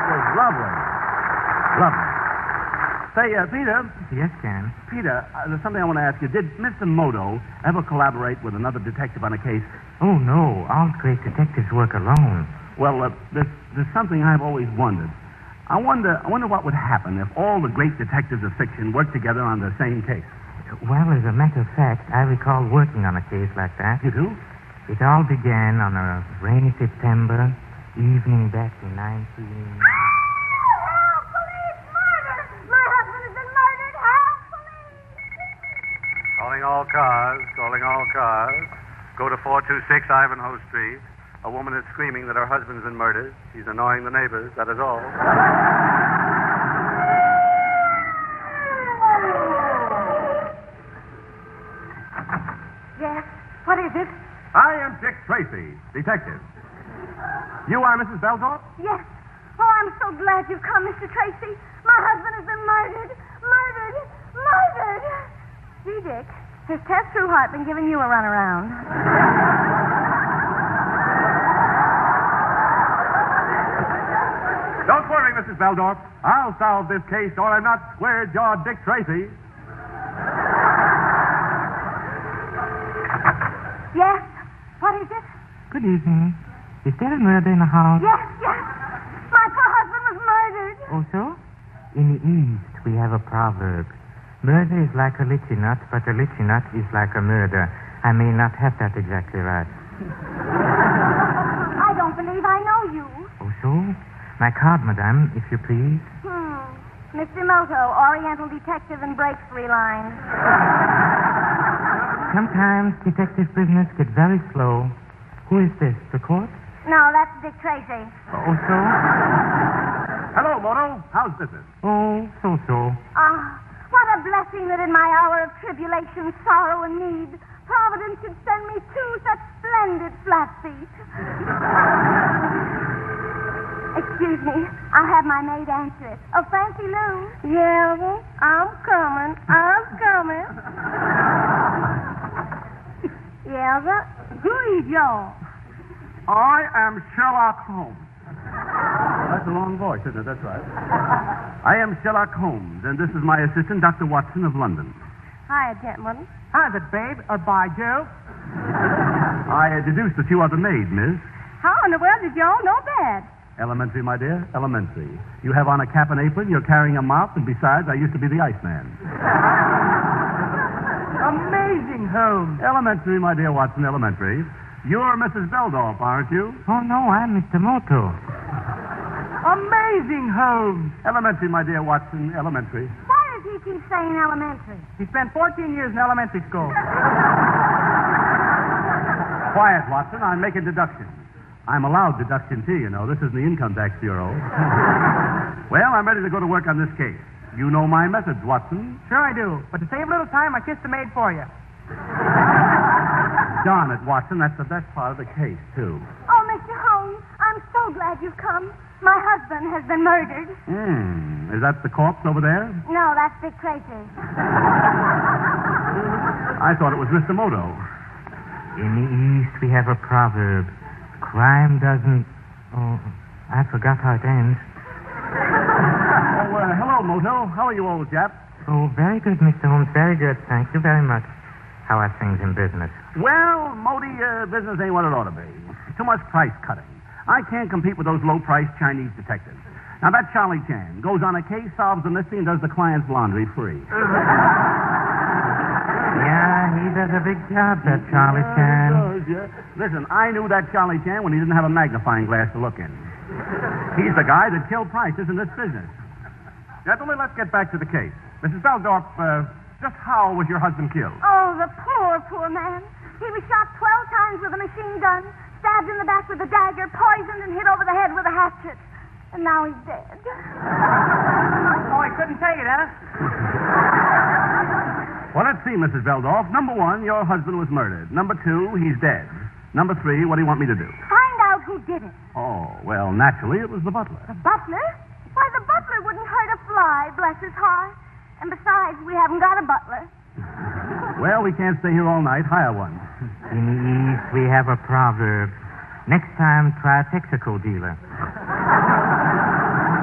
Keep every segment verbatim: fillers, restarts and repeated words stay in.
was lovely. Lovely. Say, uh, Peter. Yes, Ken? Peter, uh, there's something I want to ask you. Did Mister Moto ever collaborate with another detective on a case? Oh, no. All great detectives work alone. Well, uh, there's, there's something I've always wondered. I wonder, I wonder what would happen if all the great detectives of fiction worked together on the same case. Well, as a matter of fact, I recall working on a case like that. You do? It all began on a rainy September evening back in nineteen... Help! Police! Murder! My husband has been murdered! Help! Police! Calling all cars. Calling all cars. Go to four two six Ivanhoe Street. A woman is screaming that her husband's been murdered. She's annoying the neighbors. That is all. Yes? What is it? I am Dick Tracy, detective. You are Missus Beldorf? Yes. Oh, I'm so glad you've come, Mister Tracy. My husband has been murdered. Murdered. Murdered. Gee, Dick, has Tess Trueheart been giving you a runaround? Don't worry, Missus Beldorf. I'll solve this case, or I'm not square-jawed Dick Tracy. Yes? What is it? Good evening. Is there a murder in the house? Yes, yes. My poor husband was murdered. Oh, so? In the East, we have a proverb. Murder is like a litchi nut, but a litchi nut is like a murder. I may not have that exactly right. I don't believe I know you. Oh, so? My card, madame, if you please. Hmm. Mister Moto, Oriental detective, and breaks three lines. Sometimes detective business gets very slow. Who is this? The court? No, that's Dick Tracy. Oh, so? Hello, Moto. How's business? Oh, so-so. Ah, what a blessing that in my hour of tribulation, sorrow, and need, Providence should send me two such splendid flat feet. Excuse me. I'll have my maid answer it. Oh, Francie Lou. Yeah, well, I'm coming. I'm coming. Yeah, well, who is y'all? I am Sherlock Holmes. That's a long voice, isn't it? That's right. I am Sherlock Holmes, and this is my assistant, Doctor Watson of London. Hi, gentlemen. How's it, babe? Or by Joe? I uh, deduced that you are the maid, miss. How in the world did y'all know that? Elementary, my dear, elementary. You have on a cap and apron, you're carrying a mop, and besides, I used to be the Iceman. Amazing, Holmes. Elementary, my dear Watson, elementary. You're Missus Beldorf, aren't you? Oh, no, I'm Mister Moto. Amazing, Holmes. Elementary, my dear Watson, elementary. Why does he keep saying elementary? He spent fourteen years in elementary school. Quiet, Watson, I'm making deductions. I'm allowed deduction, too, you know. This is the Income Tax Bureau. Well, I'm ready to go to work on this case. You know my methods, Watson. Sure I do. But to save a little time, I kissed the maid for you. Darn it, Watson, that's the best part of the case, too. Oh, Mister Holmes, I'm so glad you've come. My husband has been murdered. Hmm. Is that the corpse over there? No, that's Dick Tracy. I thought it was Mister Moto. In the East, we have a proverb. Crime doesn't... Oh, I forgot how it ends. Oh, uh, hello, Moto. How are you, old chap? Oh, very good, Mister Holmes. Very good. Thank you very much. How are things in business? Well, Modi, uh, business ain't what it ought to be. Too much price cutting. I can't compete with those low-priced Chinese detectives. Now, that Charlie Chan goes on a case, solves the mystery, and does the client's laundry free. Yeah, he does a big job, that Charlie Chan. Does, yeah. Listen, I knew that Charlie Chan when he didn't have a magnifying glass to look in. He's the guy that killed Prices in this business. Gentlemen, let's get back to the case. Missus Beldorf, uh, just how was your husband killed? Oh, the poor, poor man. He was shot twelve times with a machine gun, stabbed in the back with a dagger, poisoned, and hit over the head with a hatchet. And now he's dead. Oh, I couldn't take it, huh? Well, let's see, Missus Beldorf. Number one, your husband was murdered. Number two, he's dead. Number three, what do you want me to do? Find out who did it. Oh, well, naturally, it was the butler. The butler? Why, the butler wouldn't hurt a fly, bless his heart. And besides, we haven't got a butler. Well, we can't stay here all night. Hire one. In the East, we have a proverb. Next time, try a Texaco dealer.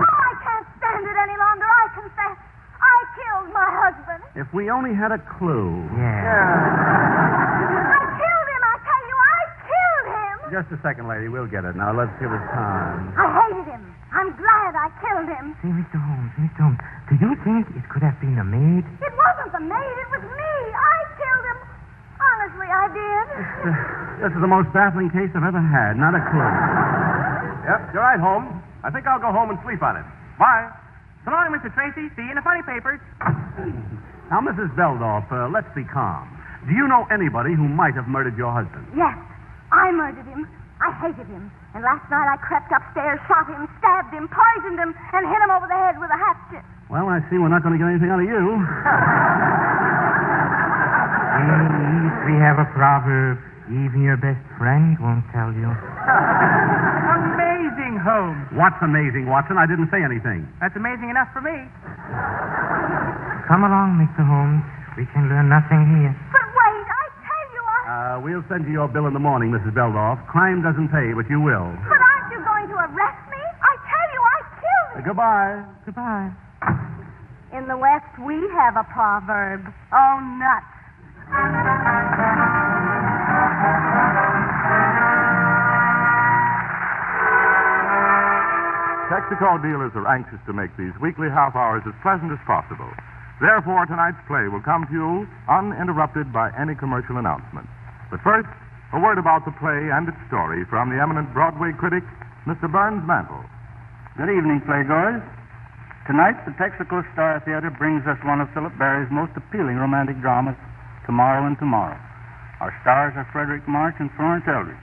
If we only had a clue. Yeah. I killed him, I tell you. I killed him. Just a second, lady. We'll get it. Now, let's give it time. I hated him. I'm glad I killed him. Say, Mister Holmes, Mister Holmes, do you think it could have been a maid? It wasn't the maid. It was me. I killed him. Honestly, I did. Uh, this is the most baffling case I've ever had. Not a clue. Yep, you're right, Holmes. I think I'll go home and sleep on it. Bye. So long, Mister Tracy. See you in the funny papers. Now, Missus Beldorf, uh, let's be calm. Do you know anybody who might have murdered your husband? Yes, I murdered him. I hated him. And last night I crept upstairs, shot him, stabbed him, poisoned him, and hit him over the head with a hatchet. Well, I see we're not going to get anything out of you. Yes, we have a proverb. Even your best friend won't tell you. Amazing, Holmes. What's amazing, Watson? I didn't say anything. That's amazing enough for me. Come along, Mister Holmes. We can learn nothing here. But wait, I tell you, I... Uh, we'll send you your bill in the morning, Missus Beldorf. Crime doesn't pay, but you will. But aren't you going to arrest me? I tell you, I killed Uh, him. goodbye. Goodbye. In the West, we have a proverb. Oh, nuts. Texaco dealers are anxious to make these weekly half hours as pleasant as possible. Therefore, tonight's play will come to you uninterrupted by any commercial announcement. But first, a word about the play and its story from the eminent Broadway critic, Mister Burns Mantle. Good evening, playgoers. Tonight, the Texaco Star Theater brings us one of Philip Barry's most appealing romantic dramas, Tomorrow and Tomorrow. Our stars are Frederick March and Florence Eldridge.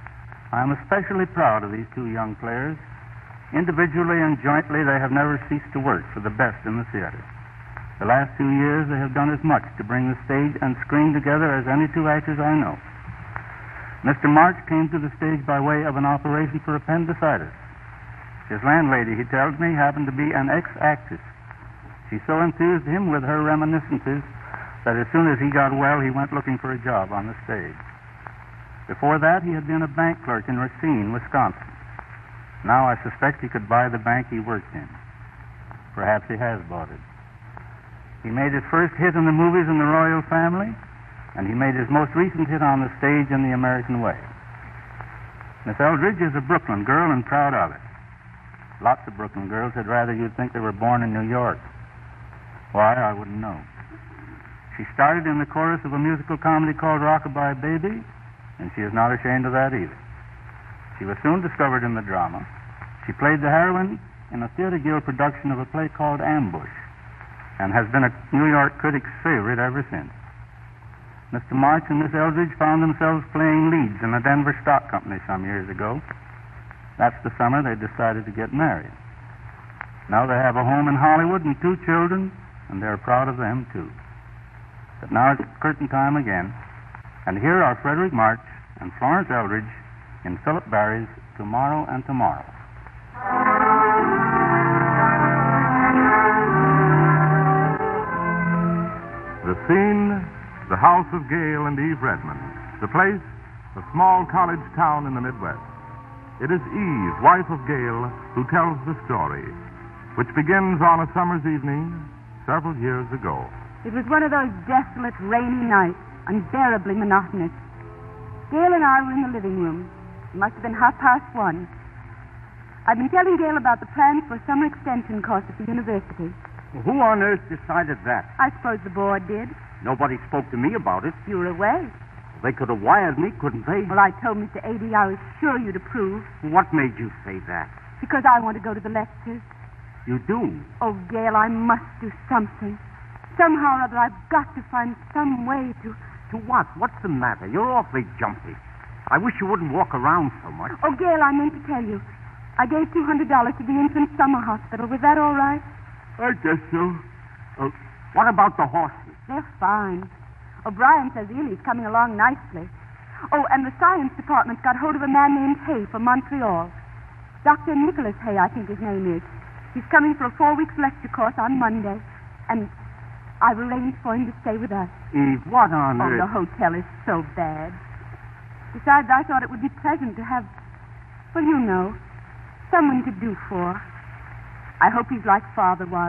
I am especially proud of these two young players. Individually and jointly, they have never ceased to work for the best in the theater. The last two years, they have done as much to bring the stage and screen together as any two actors I know. Mister March came to the stage by way of an operation for appendicitis. His landlady, he tells me, happened to be an ex-actress. She so enthused him with her reminiscences that as soon as he got well, he went looking for a job on the stage. Before that, he had been a bank clerk in Racine, Wisconsin. Now I suspect he could buy the bank he worked in. Perhaps he has bought it. He made his first hit in the movies in The Royal Family, and he made his most recent hit on the stage in The American Way. Miss Eldridge is a Brooklyn girl and proud of it. Lots of Brooklyn girls would rather you'd think they were born in New York. Why, I wouldn't know. She started in the chorus of a musical comedy called Rockabye Baby, and she is not ashamed of that either. She was soon discovered in the drama. She played the heroine in a Theater Guild production of a play called Ambush, and has been a New York critic's favorite ever since. Mister March and Miss Eldridge found themselves playing leads in the Denver Stock Company some years ago. That's the summer they decided to get married. Now they have a home in Hollywood and two children, and they're proud of them, too. But now it's curtain time again, and here are Frederick March and Florence Eldridge in Philip Barry's Tomorrow and Tomorrow. The scene, the house of Gail and Eve Redmond. The place, a small college town in the Midwest. It is Eve, wife of Gail, who tells the story, which begins on a summer's evening several years ago. It was one of those desolate, rainy nights, unbearably monotonous. Gail and I were in the living room. It must have been half past one. I'd been telling Gail about the plans for a summer extension course at the university. Well, who on earth decided that? I suppose the board did. Nobody spoke to me about it. You were away. They could have wired me, couldn't they? Well, I told Mister Ady I was sure you'd approve, What made you say that? because I want to go to the lectures. You do? Oh, Gail, I must do something. Somehow or other, I've got to find some way to... To what? What's the matter? You're awfully jumpy. I wish you wouldn't walk around so much. Oh, Gail, I meant to tell you. I gave two hundred dollars to the infant summer hospital. Was that all right? I guess so. Uh, what about the horses? They're fine. O'Brien says Ely's coming along nicely. Oh, and the science department's got hold of a man named Hay from Montreal. Doctor Nicholas Hay, I think his name is. He's coming for a four-weeks lecture course on Monday. And I've arranged for him to stay with us. Eve, what on Oh, earth? the hotel is so bad. Besides, I thought it would be pleasant to have, well, you know, someone to do for. I hope he's like Father was.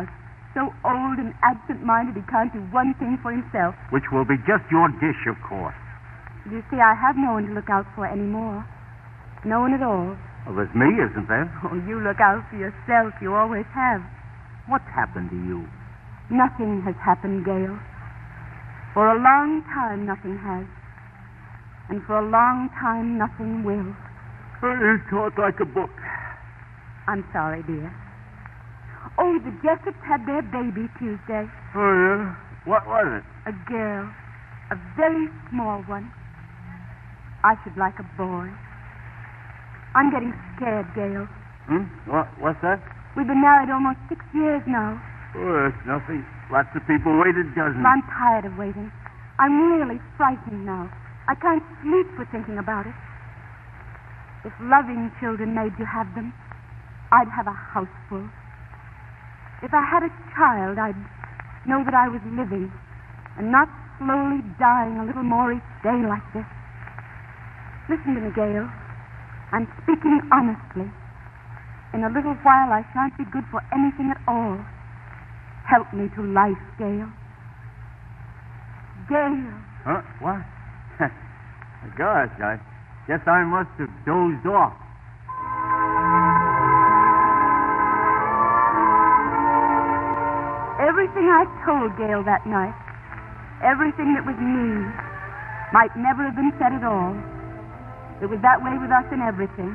So old and absent-minded he can't do one thing for himself. Which will be just your dish, of course. You see, I have no one to look out for anymore. No one at all. Well, there's me, isn't there? Oh, you look out for yourself. You always have. What's happened to you? Nothing has happened, Gail. For a long time, nothing has. And for a long time, nothing will. You talk like a book. I'm sorry, dear. Oh, the Jessups had their baby Tuesday. Oh, yeah? What was it? A girl. A very small one. I should like a boy. I'm getting scared, Gail. Hmm? What, what's that? We've been married almost six years now. Oh, that's nothing. Lots of people waited dozens. I'm tired of waiting. I'm really frightened now. I can't sleep for thinking about it. If loving children made you have them, I'd have a house full. If I had a child, I'd know that I was living and not slowly dying a little more each day like this. Listen to me, Gail. I'm speaking honestly. In a little while, I shan't be good for anything at all. Help me to life, Gail. Gail. Huh? What? Gosh, I guess I must have dozed off. Everything I told Gail that night, everything that was me, might never have been said at all. It was that way with us in everything.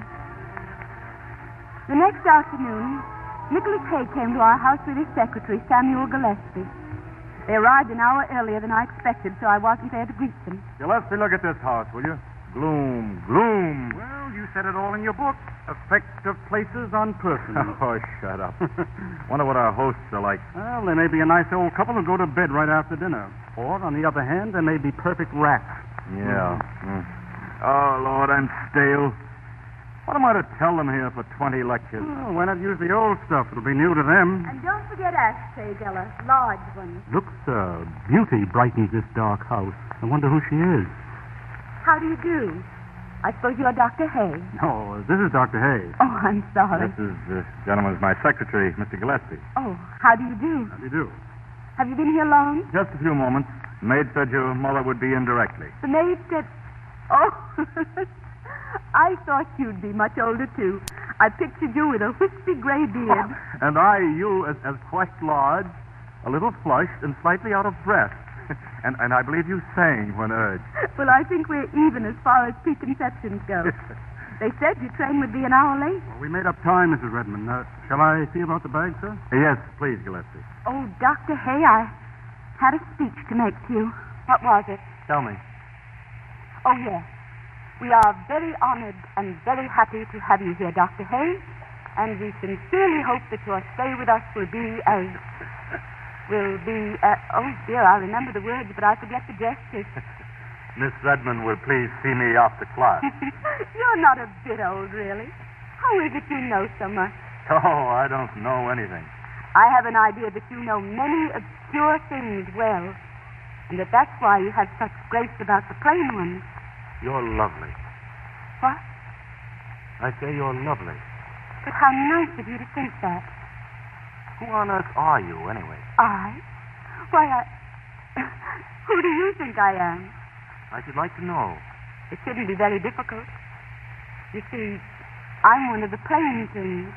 The next afternoon, Nicholas Hay came to our house with his secretary, Samuel Gillespie. They arrived an hour earlier than I expected, so I wasn't there to greet them. Gillespie, look at this house, will you? Gloom, gloom. Well, you said it all in your book. Effect of places on persons. Oh, shut up. Wonder what our hosts are like. Well, they may be a nice old couple who go to bed right after dinner. Or, on the other hand, they may be perfect rats. Yeah. Mm. Oh, Lord, I'm stale. What am I to tell them here for twenty lectures? Well, why not use the old stuff? It'll be new to them. And don't forget ashtrays, Ella. Large ones. Looks, uh, beauty brightens this dark house. I wonder who she is. How do you do? I suppose you're Doctor Hay. No, this is Doctor Hay. Oh, I'm sorry. This is, this gentleman's my secretary, Mister Gillespie. Oh, how do you do? How do you do? Have you been here long? Just a few moments. Maid said your mother would be in directly. The maid said... Oh, I thought you'd be much older, too. I pictured you with a wispy gray beard. And I, you, as, as quite large, a little flushed, and slightly out of breath. and, and I believe you sang when urged. Well, I think we're even as far as preconceptions go. They said your train would be an hour late. Well, we made up time, Missus Redmond. Uh, shall I see about the bag, sir? Yes, please, Gillespie. Oh, Doctor Hay, I had a speech to make to you. What was it? Tell me. Oh, yes. We are very honored and very happy to have you here, Doctor Hay, and we sincerely hope that your stay with us will be as... will be... Uh, oh, dear, I remember the words, but I forget the gestures. Miss Redmond will please see me after class. You're not a bit old, really. How is it you know so much? Oh, I don't know anything. I have an idea that you know many obscure things well, and that that's why you have such grace about the plain ones. You're lovely. What? I say you're lovely. But how nice of you to think that. Who on earth are you, anyway? I? Why, I... Who do you think I am? I should like to know. It shouldn't be very difficult. You see, I'm one of the plain things.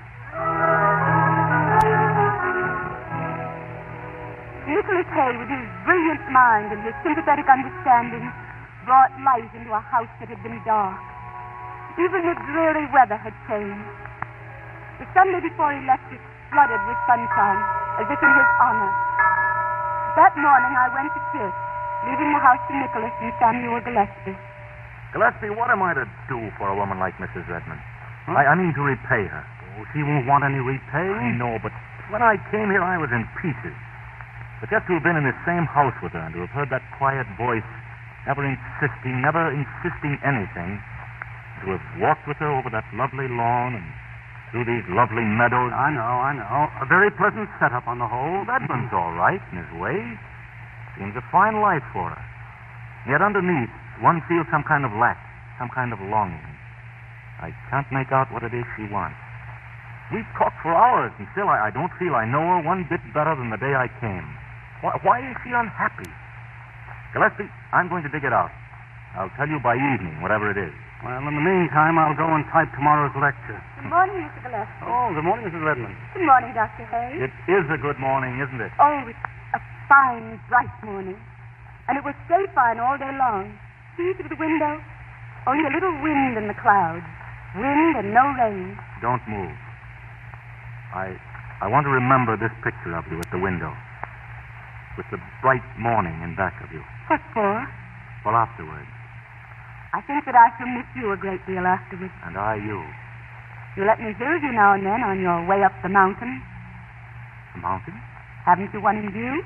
Nicholas Hay, with his brilliant mind and his sympathetic understanding, brought light into a house that had been dark. Even the dreary weather had changed. The Sunday before he left it flooded with sunshine, as if in his honor. That morning I went to church, leaving the house to Nicholas and Samuel Gillespie. Gillespie, what am I to do for a woman like Missus Redmond? Huh? I, I mean to repay her. Oh, she won't want any repay. I know, but when I came here, I was in pieces. But just to have been in the same house with her and to have heard that quiet voice, never insisting, never insisting anything, to have walked with her over that lovely lawn and through these lovely meadows. I know, I know. A very pleasant setup on the whole. Redmond's all right in his way. Seems a fine life for her. Yet underneath, one feels some kind of lack, some kind of longing. I can't make out what it is she wants. We've talked for hours, and still I, I don't feel I know her one bit better than the day I came. Why, why is she unhappy? Gillespie, I'm going to dig it out. I'll tell you by evening, whatever it is. Well, in the meantime, I'll go and type tomorrow's lecture. Good morning, Mister Gillespie. Oh, good morning, Missus Redmond. Good morning, Doctor Hay. It is a good morning, isn't it? Oh, it's a fine, bright morning. And it will stay fine all day long. See through the window? Only a little wind in the clouds. Wind and no rain. Don't move. I I want to remember this picture of you at the window, with the bright morning in back of you. What for? Well, afterwards. I think that I shall miss you a great deal afterwards. And I you. You let me hear you now and then on your way up the mountain. The mountain? Haven't you one in view?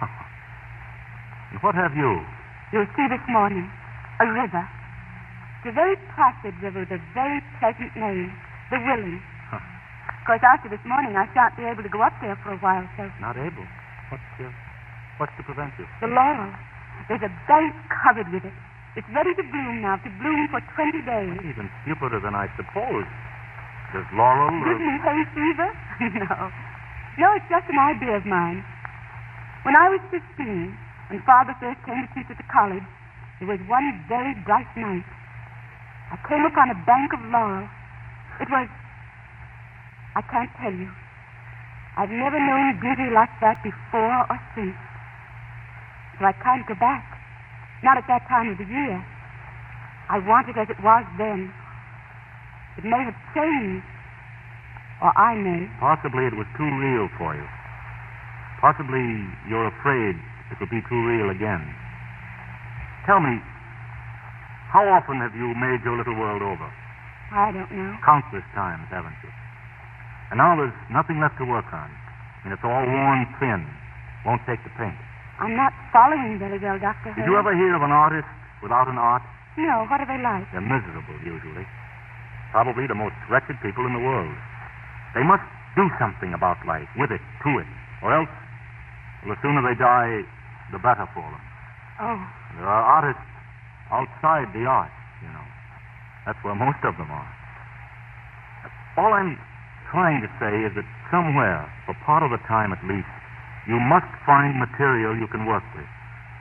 And what have you? You'll see this morning. A river. It's a very placid river with a very pleasant name. The Willing. Of course, after this morning, I shan't be able to go up there for a while, so... Not able? What's, uh, what's to prevent you? The laurel. There's a bank covered with it. It's ready to bloom now, to bloom for twenty days. Even stupider than I supposed. Does laurel... Give me hay fever? No. No, it's just an idea of mine. When I was fifteen, and Father first came to teach at the college, there was one very bright night. I came upon a bank of laurel. It was... I can't tell you. I've never known beauty like that before or since. So I can't go back. Not at that time of the year. I want it as it was then. It may have changed. Or I may. Possibly it was too real for you. Possibly you're afraid it will be too real again. Tell me, how often have you made your little world over? I don't know. Countless times, haven't you? And now there's nothing left to work on. I mean, it's all worn thin. Won't take the paint. I'm not following very well, Doctor Hay. Did you ever hear of an artist without an art? No. What are they like? They're miserable, usually. Probably the most wretched people in the world. They must do something about life, with it, to it. Or else, well, the sooner they die, the better for them. Oh. There are artists outside the art, you know. That's where most of them are. All I'm trying to say is that somewhere, for part of the time at least, you must find material you can work with.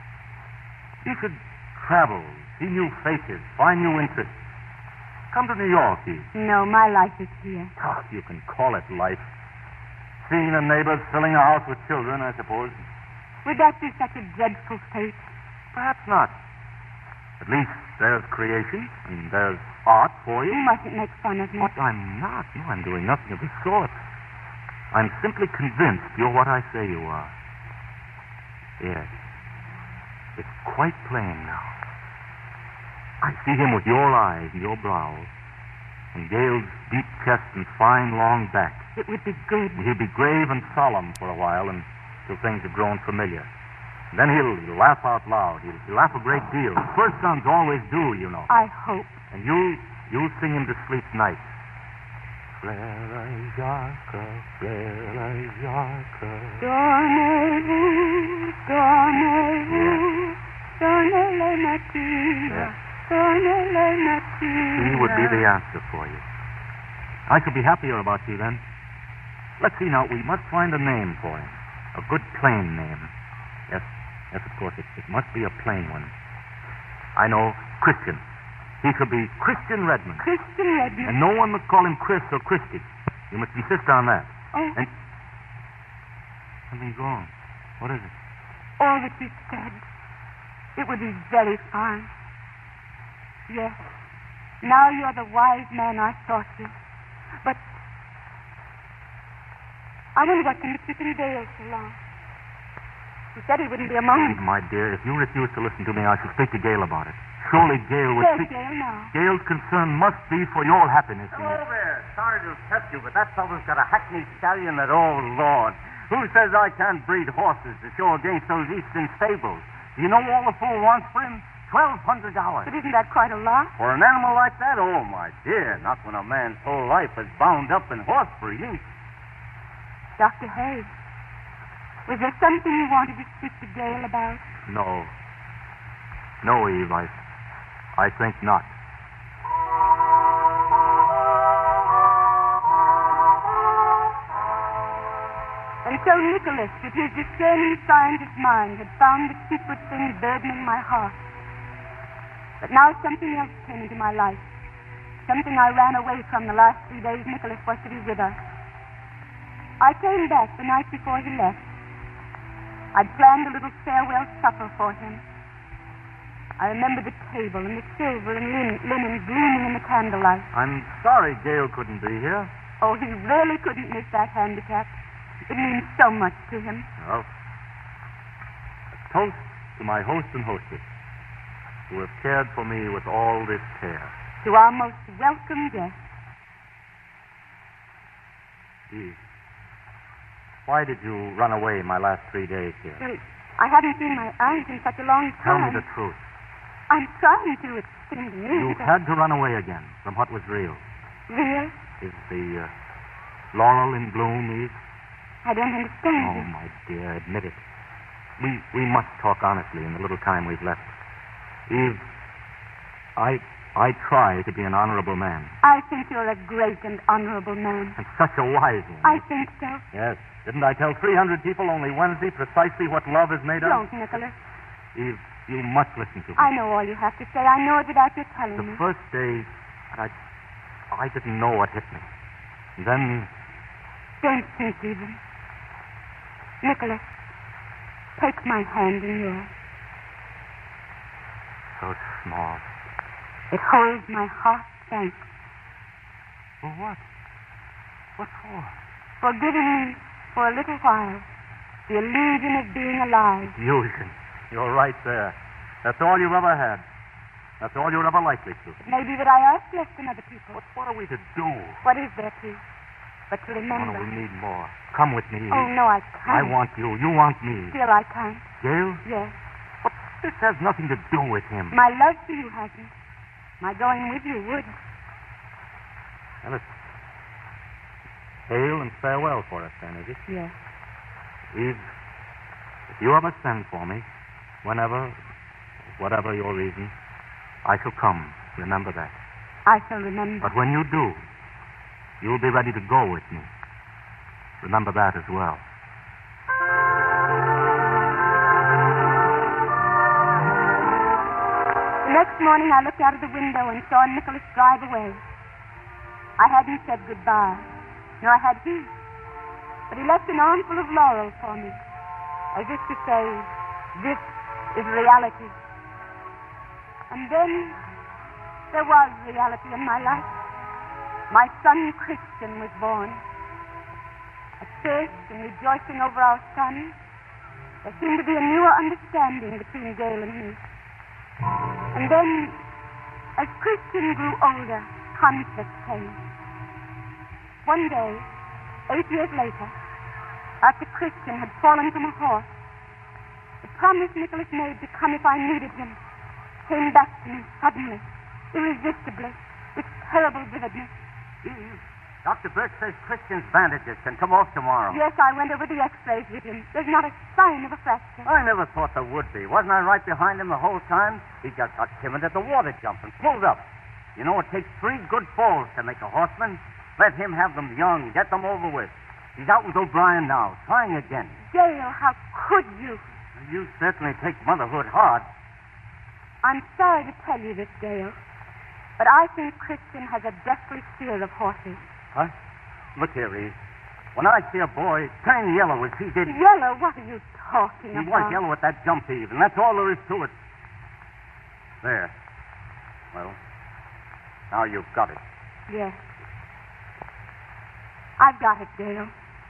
You should travel, see new faces, find new interests. Come to New York, Eve. No, my life is here. Oh, you can call it life. Seeing the neighbors filling a house with children, I suppose. Would that be such a dreadful fate? Perhaps not. At least there's creation, and there's art for you. You mustn't make fun of me. What? I'm not. No, I'm doing nothing of the sort. I'm simply convinced you're what I say you are. Yes. It's quite plain now. I see him with your eyes and your brows, and Gale's deep chest and fine long back. It would be good. He'll be grave and solemn for a while until things have grown familiar. And then he'll, he'll laugh out loud. He'll, he'll laugh a great deal. First sons always do, you know. I hope. And you'll, you'll sing him to sleep nights. Frère Jacques, Frère Jacques. Donnez-vous, donnez-vous, donnez les matines, Yes. donnez les matines. He would be the answer for you. I shall be happier about you then. Let's see now. We must find a name for him. A good plain name. Yes, yes, of course. It, it must be a plain one. I know. Christian. He shall be Christian Redmond. Christian Redmond. And no one must call him Chris or Christy. You must insist on that. Oh. And something's wrong. What is it? All that you said. It would be very fine. Yes. Now you're the wise man I thought you. But I wonder what's in the keeping Dale so long. He said he wouldn't be among us. My dear, if you refuse to listen to me, I shall speak to Gale about it. Surely Gale would Where's speak. Dale now? Gale's concern must be for your happiness. Hello there. Sorry to upset you, but that fellow's got a hackney stallion that, oh, Lord. Who says I can't breed horses to show against those eastern stables? Do you know all the fool wants for him? Twelve hundred dollars. But isn't that quite a lot? For an animal like that? Oh, my dear. Not when a man's whole life is bound up in horse breeding. Doctor Hay, was there something you wanted to speak to Dale about? No. No, Eve, I, I think not. So Nicholas, with his discerning scientist mind, had found the secret thing burdening my heart. But now something else came into my life. Something I ran away from the last three days Nicholas was to be with us. I came back the night before he left. I'd planned a little farewell supper for him. I remember the table and the silver and lin- linen gleaming in the candlelight. I'm sorry Gail couldn't be here. Oh, he really couldn't miss that handicap. It means so much to him. Well, a toast to my host and hostess, who have cared for me with all this care. To our most welcome guest. Eve, why did you run away my last three days here? Well, I haven't seen my aunt in such a long Tell time. me the truth. I'm trying to. It seems to me. You that- had to run away again from what was real. Real? Is the uh, laurel in bloom, Eve? I don't understand. Oh, my dear, admit it. We we must talk honestly in the little time we've left. Eve, I I try to be an honorable man. I think you're a great and honorable man. And such a wise one. I think so. Yes. Didn't I tell three hundred people only Wednesday precisely what love is made of? Don't, Nicholas. Eve, you must listen to me. I know all you have to say. I know it without your telling The me. first day, I, I didn't know what hit me. And then, Don't think even. Nicholas, take my hand in yours. so small. It holds my heart, thanks. For what? What for? For giving me, for a little while, the illusion of being alive. Illusion. You're right there. That's all you've ever had. That's all you're ever likely to. It may be that I ask less than other people. But what are we to do? What is there to? But to Oh, remember. no, we need more. Come with me. Eve. Oh, no, I I can't. want you. You want me. Still, I can't. Gail? Yes. But this has nothing to do with him. My love for you hasn't. My going with you would. Well, it's hail and farewell for us, then, is it? Yes. Eve, if you ever send for me, whenever, whatever your reason, I shall come. Remember that. I shall remember. But when you do, you'll be ready to go with me. Remember that as well. The next morning, I looked out of the window and saw Nicholas drive away. I hadn't said goodbye, nor had he. But he left an armful of laurel for me, as if to say, this is reality. And then there was reality in my life. My son Christian was born. At first, in rejoicing over our son, there seemed to be a newer understanding between Gail and me. And then, as Christian grew older, conflict came. One day, eight years later, after Christian had fallen from a horse, the promise Nicholas made to come if I needed him came back to me suddenly, irresistibly, with terrible vividness. Eve, Doctor Burke says Christian's bandages can come off tomorrow. Yes, I went over the x-rays with him. There's not a sign of a fracture. I never thought there would be. Wasn't I right behind him the whole time? He just got timid at the water jump and pulled up. You know, it takes three good falls to make a horseman. Let him have them young. Get them over with. He's out with O'Brien now, trying again. Gail, how could you? You certainly take motherhood hard. I'm sorry to tell you this, Gail, but I think Christian has a deathly fear of horses. Huh? Look here, Eve. When I see a boy turn yellow as he did... Yellow? What are you talking He about? was yellow at that jump, Eve, and that's all there is to it. There. Well, now you've got it. Yes. I've got it, Gail.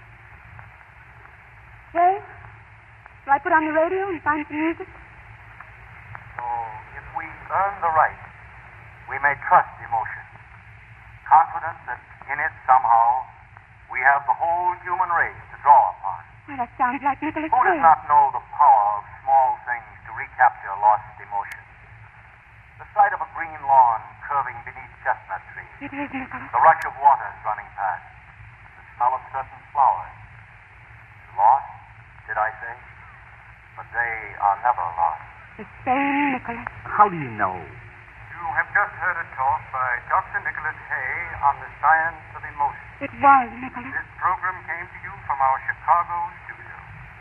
Hey, shall I put on the radio and find some music? So, if we earn the right, we may trust emotion, confident that in it somehow we have the whole human race to draw upon. Well, that sounds like Nicholas Who does Cage. not know the power of small things to recapture lost emotion? The sight of a green lawn curving beneath chestnut trees, It is, Nicholas. the rush of waters running past, the smell of certain flowers. Lost, did I say? But they are never lost. The same Nicholas. How do you know? You have just heard a talk by Doctor Nicholas Hay on the science of emotion. It was, Nicholas. This program came to you from our Chicago studio.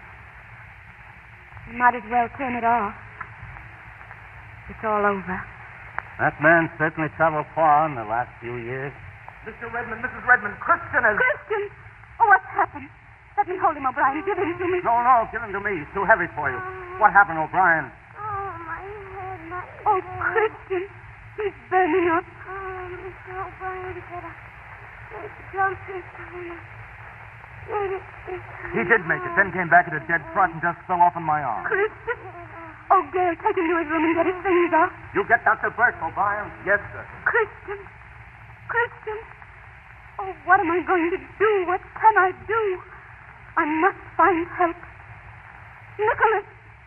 You might as well turn it off. It's all over. That man certainly traveled far in the last few years. Mister Redmond, Missus Redmond, Christian is... Christian! Oh, what's happened? Let me hold him, O'Brien. Give him to me. No, no, give him to me. He's too heavy for you. What happened, O'Brien? Oh, my head, my Oh, Christian. He's burning up. Oh, Mister O'Brien said I made the jump this time. Made it this time. He did make it, then came back at a dead trot and just fell off in my arms. Christian. Oh, Gail, take him to his room and get his things off. You get Doctor Burke, O'Brien. Yes, sir. Christian. Christian. Oh, what am I going to do? What can I do? I must find help. Nicholas.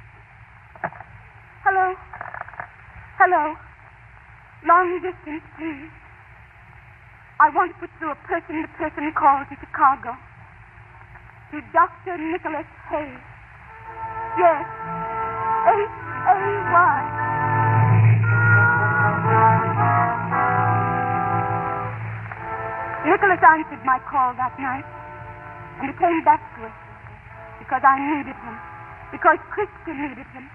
Hello. Hello. Long distance, please. I want to put through a person-to-person call to Chicago. To Doctor Nicholas Hayes. Yes. H A Y. Nicholas answered my call that night, and he came back to us because I needed him, because Christian needed him.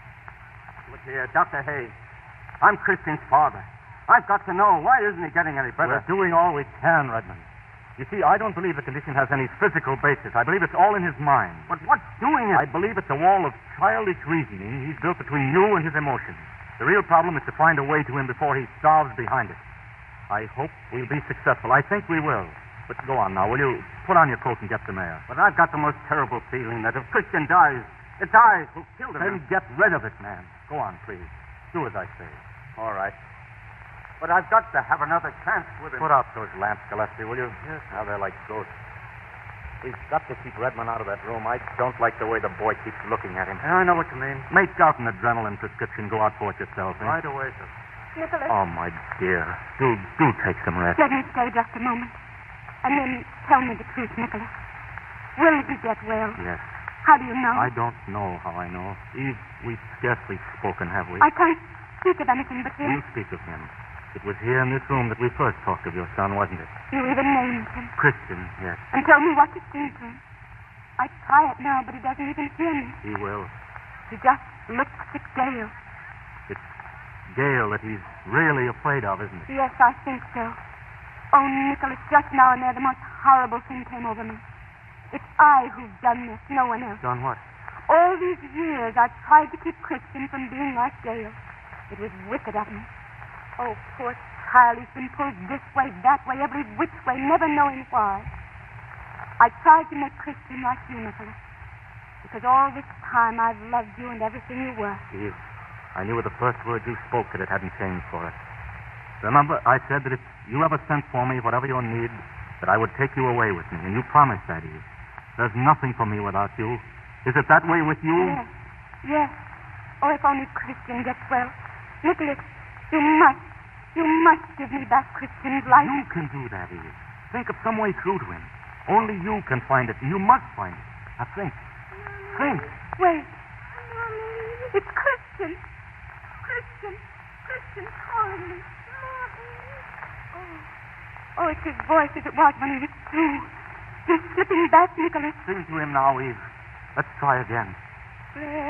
Look here, Doctor Hayes. I'm Christian's father. I've got to know, why isn't he getting any better? We're doing all we can, Redmond. You see, I don't believe the condition has any physical basis. I believe it's all in his mind. But what's doing it? I believe it's a wall of childish reasoning he's built between you and his emotions. The real problem is to find a way to him before he starves behind it. I hope we'll be successful. I think we will. But go on now, will you? Put on your coat and get some air. But I've got the most terrible feeling that if Christian dies, it's I who killed him. Then get rid of it, man. Go on, please. Do as I say. All right. But I've got to have another chance with him. Put out those lamps, Gillespie, will you? Yes. Now they're like ghosts. We've got to keep Redmond out of that room. I don't like the way the boy keeps looking at him. Yeah, I know what you mean. Make out an adrenaline prescription. Go out for it yourself, eh? Right away, sir. Nicholas. Oh, my dear. Do, do take some rest. Let me stay just a moment. And then tell me the truth, Nicholas. Will he get well? Yes. How do you know? I don't know how I know. Eve, we've scarcely spoken, have we? I can't speak of anything but him. You speak of him. It was here in this room that we first talked of your son, wasn't it? You even named him. Christian, yes. And tell me what to say to him. I try it now, but he doesn't even hear me. He will. He just looks at Gail. It's Gail that he's really afraid of, isn't it? Yes, I think so. Oh, Nicholas, just now and there the most horrible thing came over me. It's I who've done this, no one else. Done what? All these years I've tried to keep Christian from being like Gail. It was wicked of me. Oh, poor child, he's been pulled this way, that way, every which way, never knowing why. I tried to make Christian like you, Nicholas. Because all this time I've loved you and everything you were. Eve, I knew with the first words you spoke that it hadn't changed for us. Remember, I said that if you ever sent for me, whatever your need, that I would take you away with me, and you promised that, Eve. There's nothing for me without you. Is it that way with you? Yes, yes. Oh, if only Christian gets well. Nicholas, you must, you must give me back Christian's life. You can do that, Eve. Think of some way through to him. Only you can find it, and you must find it. Now think. Think. Wait. It's Christian. Christian. Christian calling me. Oh. Oh, it's his voice as it was when he was through. He's slipping back, Nicholas. Sing to him now, Eve. Let's try again.